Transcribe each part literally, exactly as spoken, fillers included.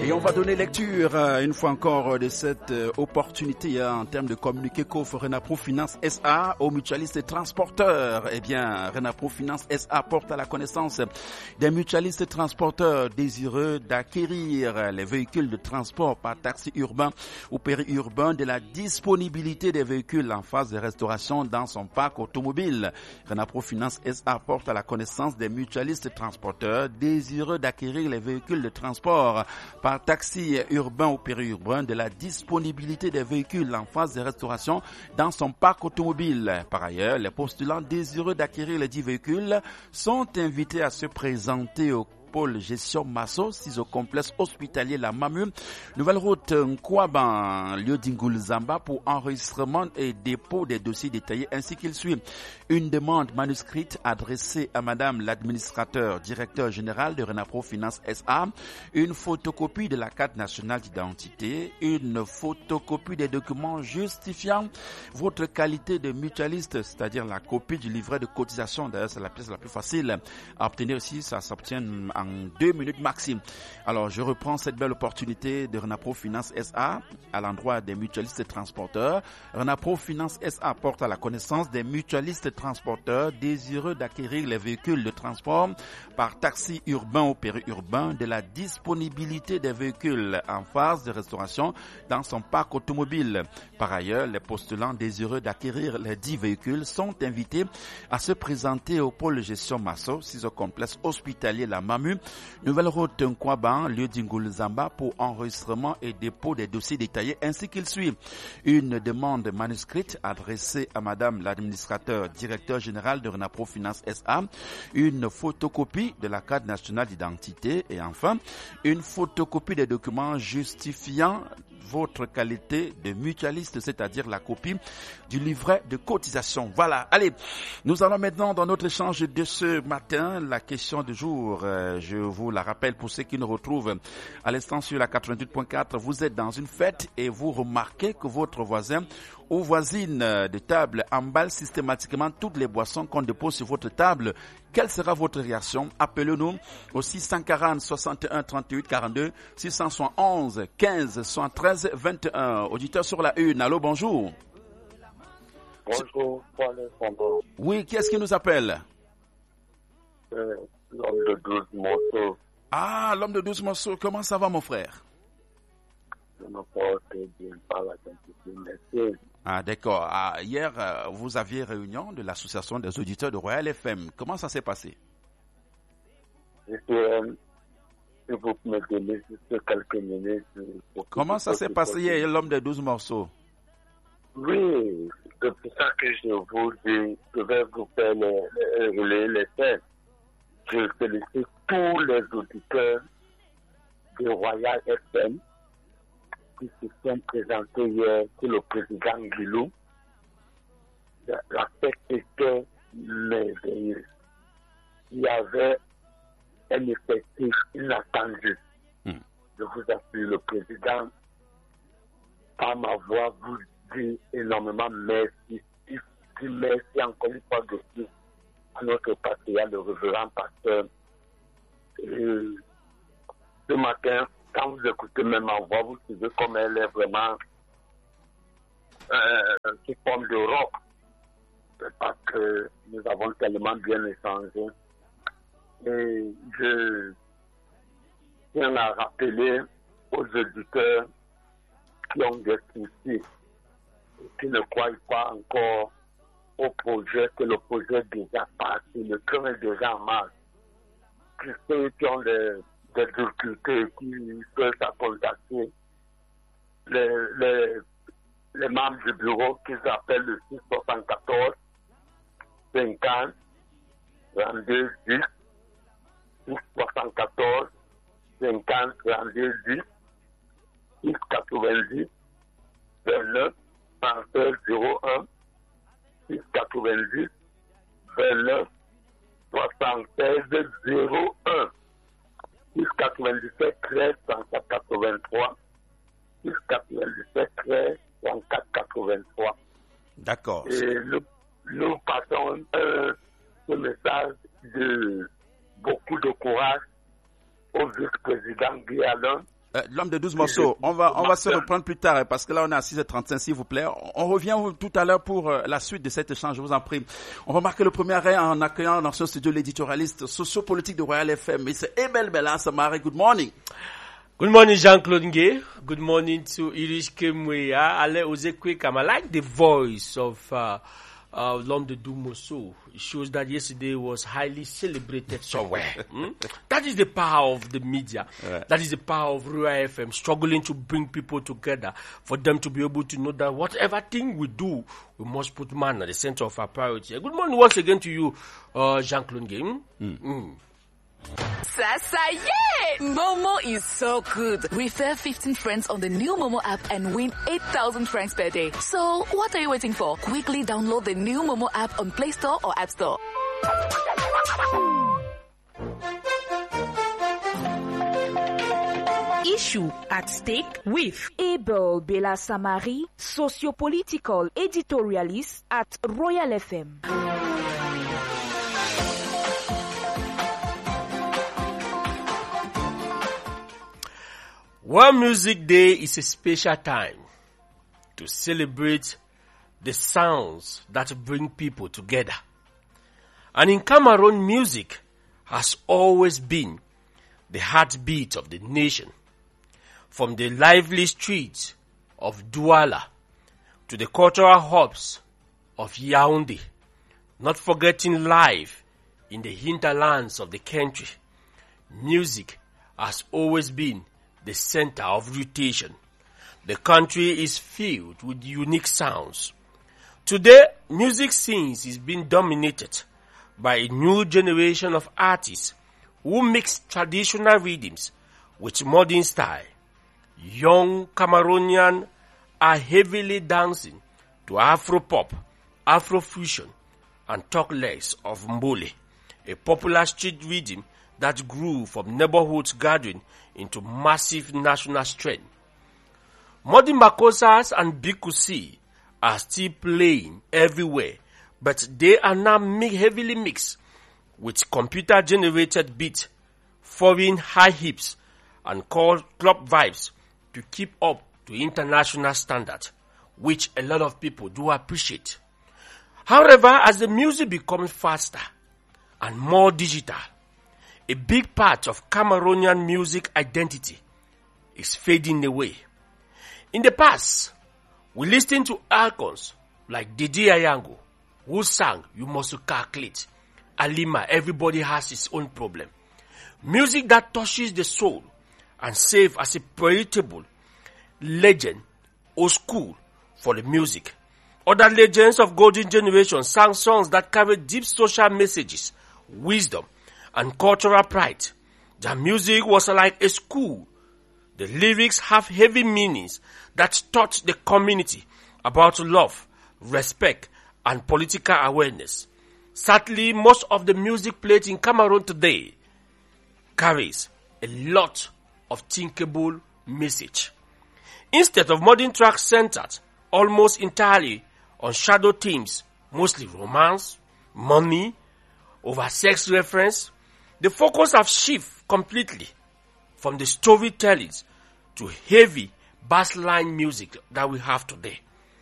Et on va donner lecture, euh, une fois encore, de cette euh, opportunité hein, en termes de communiqué qu'offre Renapro Finance S A aux mutualistes et transporteurs. Eh bien, Renapro Finance S A porte à la connaissance des mutualistes et transporteurs désireux d'acquérir les véhicules de transport par taxi urbain ou périurbain de la disponibilité des véhicules en phase de restauration dans son parc automobile. Renapro Finance S A porte à la connaissance des mutualistes et transporteurs désireux d'acquérir les véhicules de transport par taxi urbain ou périurbain de la disponibilité des véhicules en phase de restauration dans son parc automobile. Par ailleurs, les postulants désireux d'acquérir les dix véhicules sont invités à se présenter au pôle gestion Masso, six au complexe hospitalier La Mamu, nouvelle route Nkwaban, lieu d'Ingulzamba pour enregistrement et dépôt des dossiers détaillés ainsi qu'il suit. Une demande manuscrite adressée à Madame l'administrateur directeur général de Renapro Finance S A, une photocopie de la carte nationale d'identité, une photocopie des documents justifiant votre qualité de mutualiste, c'est-à-dire la copie du livret de cotisation. D'ailleurs, c'est la pièce la plus facile à obtenir aussi, ça s'obtient en deux minutes maximum. Alors, je reprends cette belle opportunité de Renapro Finance S A à l'endroit des mutualistes et transporteurs. Renapro Finance S A porte à la connaissance des mutualistes et transporteurs désireux d'acquérir les véhicules de transport par taxi urbain ou périurbain de la disponibilité des véhicules en phase de restauration dans son parc automobile. Par ailleurs, les postulants désireux d'acquérir les dix véhicules sont invités à se présenter au pôle gestion Masso, six au complexe hospitalier La Mamu, nouvelle route Nkwaban, lieu d'Ingulzamba pour enregistrement et dépôt des dossiers détaillés ainsi qu'il suit. Une demande manuscrite adressée à Madame l'administrateur directeur général de Renapro Finance S A, une photocopie de la carte nationale d'identité et enfin une photocopie des documents justifiant votre qualité de mutualiste, c'est-à-dire la copie du livret de cotisation. Voilà. Allez, nous allons maintenant dans notre échange de ce matin. La question du jour, euh, je vous la rappelle pour ceux qui nous retrouvent à l'instant sur la quatre-vingt-huit point quatre. Vous êtes dans une fête et vous remarquez que votre voisin ou voisine de table emballe systématiquement toutes les boissons qu'on dépose sur votre table. Quelle sera votre réaction? Appelez-nous au six cent quarante, soixante et un, trente-huit, quarante-deux, six cent onze, quinze, soixante-treize, vingt et un. Auditeur sur la une. Allô, bonjour. Bonjour, Paul. Oui, qui est-ce qui nous appelle? Euh, l'homme de douze morceaux. Ah, l'homme de douze morceaux. Comment ça va, mon frère? Je me porte bien par la quantité, merci. Ah, d'accord. Ah, hier, euh, vous aviez réunion de l'association des auditeurs de Royal F M. Comment ça s'est passé? Je peux, je vous me donner juste quelques minutes. Comment ça s'est passé hier, l'homme de douze morceaux? Oui, c'est pour ça que je vous dis, je vais vous faire les, les, les faits. Je félicite tous les auditeurs de Royal F M qui se sont présentés hier pour le président Guilou. La fête était merveilleuse. Il y avait un effectif inattendu. Mm. Je vous assure, le président, par ma voix, vous dit énormément merci. Il dit merci encore une fois de plus à notre patriarche, le révérend pasteur. Et ce matin, quand vous écoutez même ma voix, vous savez comme elle est vraiment euh, un petit forme de rock. Parce que nous avons tellement bien échangé. Et je tiens à rappeler aux auditeurs qui ont des soucis, qui ne croient pas encore au projet, que le projet est déjà parti, le train est déjà en marche. Que ceux qui ont des, des difficultés, qui peuvent contacter les, les, les membres du bureau qu'ils appellent le six cent soixante-quatorze, cinquante, trente-deux, dix, six cent soixante-quatorze, cinquante, trente-deux, dix, six cent quatre-vingt-dix, vingt-neuf, trente-sept, zéro un, six cent quatre-vingt-dix, vingt-neuf, soixante-seize, zéro un, six cent quatre-vingt-dix-sept, treize, trente-quatre, quatre-vingt-trois, six cent quatre-vingt-dix-sept, treize, trente-quatre, quatre-vingt-trois. D'accord. Et nous, nous passons un, un message de beaucoup de courage au vice-président Guy Alain Euh, l'homme de douze morceaux, on va, on va se reprendre plus tard hein, parce que là on est à six heures trente-cinq s'il vous plaît. On revient tout à l'heure pour euh, la suite de cet échange, je vous en prie. On va marquer le premier arrêt en accueillant dans ce studio l'éditorialiste sociopolitique de Royal F M, Mister Abel Bella Samari. Good morning. Good morning, Jean-Claude Ngué. Good morning to Irish Kemweya. Ale Ozekwekam. I like the voice of uh, uh, L'Homme de douze morceaux. It shows that yesterday was highly celebrated somewhere. mm? That is the power of the media. Right. That is the power of Royal F M, struggling to bring people together for them to be able to know that whatever thing we do, we must put man at the center of our priority. Good morning once again to you, uh, Jean-Claude Ngué. Mm? Mm. Mm. Sasa, yeah! Momo is so good. Refer fifteen friends on the new Momo app and win eight thousand francs per day. So, what are you waiting for? Quickly download the new Momo app on Play Store or App Store. Issue at stake with Abel Bella Samari, sociopolitical editorialist at Royal F M. World Music Day is a special time to celebrate the sounds that bring people together. And in Cameroon, music has always been the heartbeat of the nation. From the lively streets of Douala to the cultural hubs of Yaoundé, not forgetting life in the hinterlands of the country, music has always been the center of rotation. The country is filled with unique sounds. Today, music scenes is being dominated by a new generation of artists who mix traditional rhythms with modern style. Young Cameroonians are heavily dancing to Afro-pop, Afro-fusion, and talk less of Mbole, a popular street rhythm that grew from neighborhood gathering into massive national strength. Modern Makosas and Bikusi are still playing everywhere, but they are now heavily mixed with computer-generated beats, foreign high hips, and club vibes to keep up to international standards, which a lot of people do appreciate. However, as the music becomes faster and more digital, a big part of Cameroonian music identity is fading away. In the past, we listened to icons like Didi Ayango, who sang You Must Calculate, Alima, Everybody Has His Own Problem. Music that touches the soul and serves as a veritable legend or school for the music. Other legends of golden generation sang songs that carry deep social messages, wisdom, and cultural pride. Their music was like a school. The lyrics have heavy meanings that taught the community about love, respect, and political awareness. Sadly, most of the music played in Cameroon today carries a lot of thinkable message. Instead of modern tracks centered almost entirely on shadow themes, mostly romance, money, over sex reference, the focus has shifted completely from the storytelling to heavy bassline music that we have today.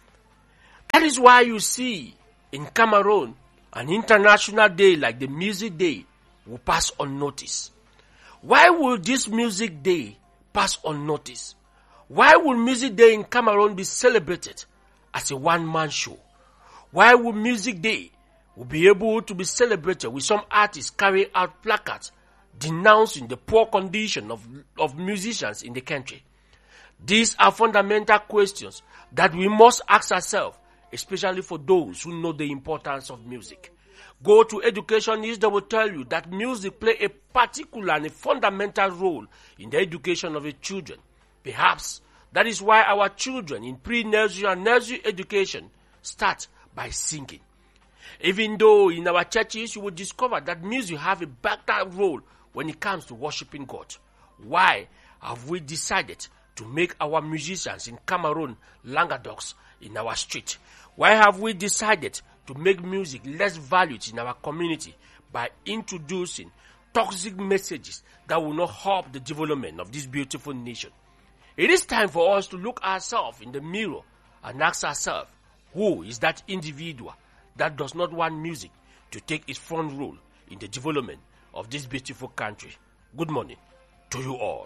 That is why you see in Cameroon an international day like the Music Day will pass unnoticed. Why will this Music Day pass unnoticed? Why will Music Day in Cameroon be celebrated as a one-man show? Why will Music Day will be able to be celebrated with some artists carrying out placards denouncing the poor condition of, of musicians in the country? These are fundamental questions that we must ask ourselves, especially for those who know the importance of music. Go to educationists, they will tell you that music plays a particular and a fundamental role in the education of the children. Perhaps that is why our children in pre-nursery and nursery education start by singing. Even though in our churches you will discover that music have a vital role when it comes to worshiping God. Why have we decided to make our musicians in Cameroon languedocs in our street? Why have we decided to make music less valued in our community by introducing toxic messages that will not help the development of this beautiful nation. It is time for us to look ourselves in the mirror and ask ourselves, who is that individual that does not want music to take its front role in the development of this beautiful country? Good morning to you all.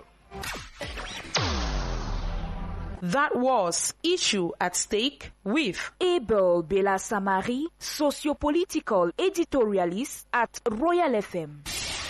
That was Issue at Stake with Abel Bella Samari, socio-political editorialist at Royal F M.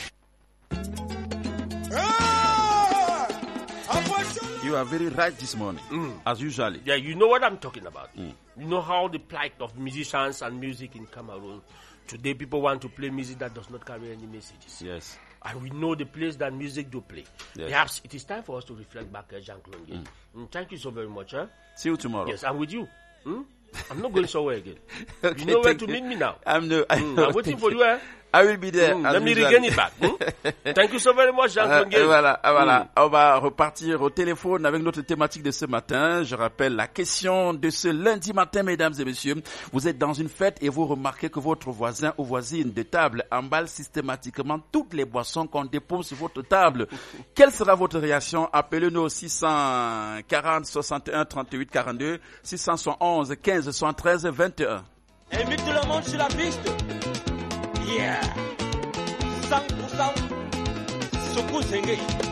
You are very right this morning, mm. as usual. Yeah, you know what I'm talking about. Mm. You know how the plight of musicians and music in Cameroon. Today people want to play music that does not carry any messages. Yes. And we know the place that music do play. Yes. Perhaps it is time for us to reflect back at Jean-Claude. Mm. Mm, thank you so very much. Huh? See you tomorrow. Yes, I'm with you. Hmm? I'm not going somewhere again. Okay, you know where to you. meet me now. I'm, no, I mm, I'm waiting for you. Eh? I will be there. Mm, let me regain it back. Hmm? Thank you so very much, Jean-Claude. Euh, voilà, voilà. Mm. On va repartir au téléphone avec notre thématique de ce matin. Je rappelle la question de ce lundi matin, mesdames et messieurs. Vous êtes dans une fête et vous remarquez que votre voisin ou voisine de table emballe systématiquement toutes les boissons qu'on dépose sur votre table. Quelle sera votre réaction? Appelez-nous au six cent quarante, soixante et un, trente-huit, quarante-deux, six cent onze, quinze, soixante-treize, vingt et un. Invite tout le monde sur la piste. Yeah, cent pour cent, Soko Sengei.